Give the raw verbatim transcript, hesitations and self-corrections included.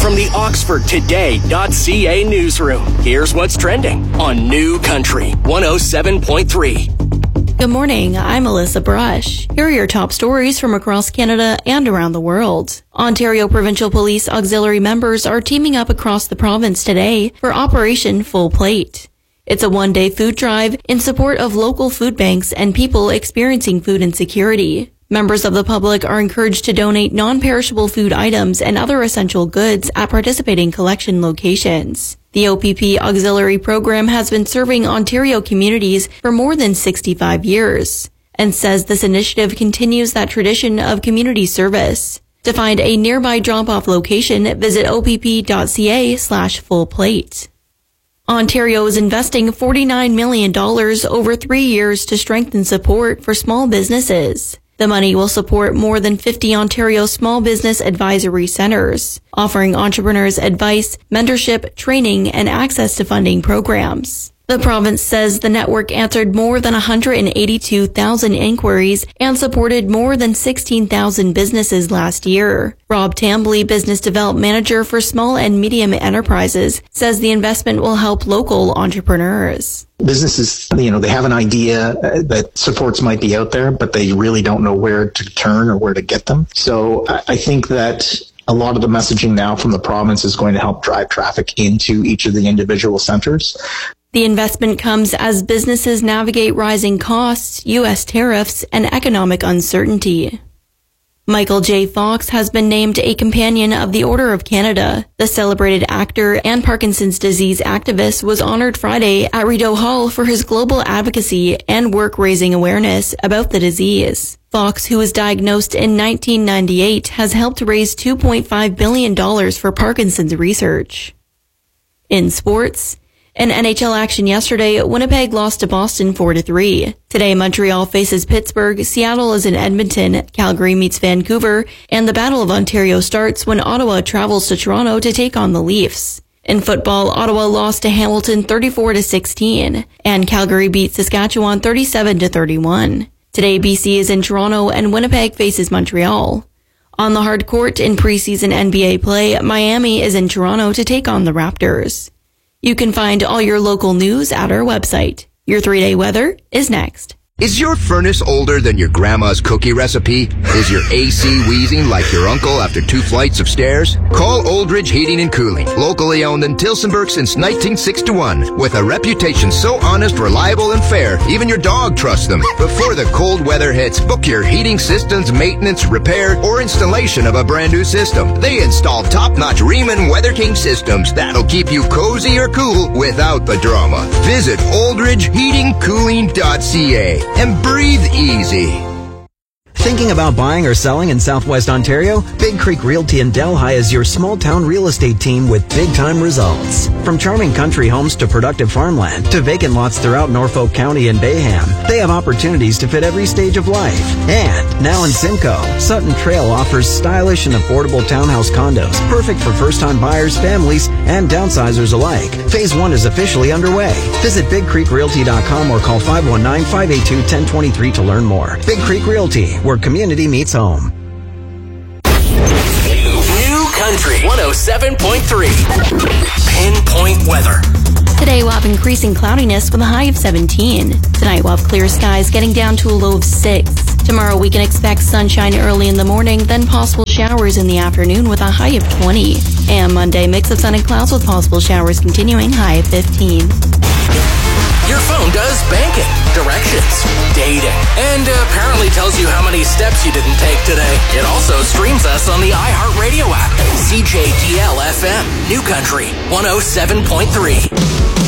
From the Oxford Today dot C A newsroom, here's what's trending on New Country one oh seven point three. Good morning, I'm Alyssa Brush. Here are your top stories from across Canada and around the world. Ontario Provincial Police Auxiliary members are teaming up across the province today for Operation Full Plate. It's a one-day food drive in support of local food banks and people experiencing food insecurity. Members of the public are encouraged to donate non-perishable food items and other essential goods at participating collection locations. The O P P Auxiliary Program has been serving Ontario communities for more than sixty-five years and says this initiative continues that tradition of community service. To find a nearby drop-off location, visit opp.ca slash full plate. Ontario is investing forty-nine million dollars over three years to strengthen support for small businesses. The money will support more than fifty Ontario small business advisory centers, offering entrepreneurs advice, mentorship, training, and access to funding programs. The province says the network answered more than one hundred eighty-two thousand inquiries and supported more than sixteen thousand businesses last year. Rob Tambly, Business Development Manager for Small and Medium Enterprises, says the investment will help local entrepreneurs. Businesses, you know, they have an idea that supports might be out there, but they really don't know where to turn or where to get them. So I think that a lot of the messaging now from the province is going to help drive traffic into each of the individual centers. The investment comes as businesses navigate rising costs, U S tariffs, and economic uncertainty. Michael J. Fox has been named a Companion of the Order of Canada. The celebrated actor and Parkinson's disease activist was honored Friday at Rideau Hall for his global advocacy and work raising awareness about the disease. Fox, who was diagnosed in nineteen ninety-eight, has helped raise two point five billion dollars for Parkinson's research. In sports, in N H L action yesterday, Winnipeg lost to Boston four to three. Today, Montreal faces Pittsburgh, Seattle is in Edmonton, Calgary meets Vancouver, and the Battle of Ontario starts when Ottawa travels to Toronto to take on the Leafs. In football, Ottawa lost to Hamilton thirty-four to sixteen, and Calgary beat Saskatchewan thirty-seven to thirty-one. Today, B C is in Toronto and Winnipeg faces Montreal. On the hard court in preseason N B A play, Miami is in Toronto to take on the Raptors. You can find all your local news at our website. Your three-day weather is next. Is your furnace older than your grandma's cookie recipe? Is your A C wheezing like your uncle after two flights of stairs? Call Oldridge Heating and Cooling, locally owned in Tilsonburg since nineteen sixty-one. With a reputation so honest, reliable, and fair, even your dog trusts them. Before the cold weather hits, book your heating systems maintenance, repair, or installation of a brand new system. They install top-notch Riemann Weather King systems that'll keep you cozy or cool without the drama. Visit oldridge heating cooling dot c a. and breathe easy. Thinking about buying or selling in Southwest Ontario? Big Creek Realty in Delhi is your small-town real estate team with big-time results. From charming country homes to productive farmland to vacant lots throughout Norfolk County and Bayham, they have opportunities to fit every stage of life. And now in Simcoe, Sutton Trail offers stylish and affordable townhouse condos, perfect for first-time buyers, families, and downsizers alike. Phase one is officially underway. Visit big creek realty dot com or call five one nine, five eight two, one zero two three to learn more. Big Creek Realty, where community meets home. New Country one oh seven point three. Pinpoint weather. Today we'll have increasing cloudiness with a high of seventeen. Tonight we'll have clear skies getting down to a low of six. Tomorrow we can expect sunshine early in the morning, then possible showers in the afternoon with a high of twenty. And Monday, mix of sun and clouds with possible showers continuing, high of fifteen. Your phone does banking, directions, dating, and uh, apparently tells you how many steps you didn't take today. It also streams us on the iHeartRadio app. C J D L F M, New Country one oh seven point three.